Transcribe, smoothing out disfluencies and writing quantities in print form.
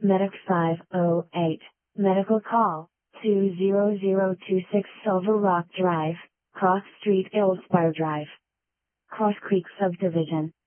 Medic 508. Medical call, 20026 Silver Rock Drive, Cross Street, Illspire Drive, Cross Creek Subdivision.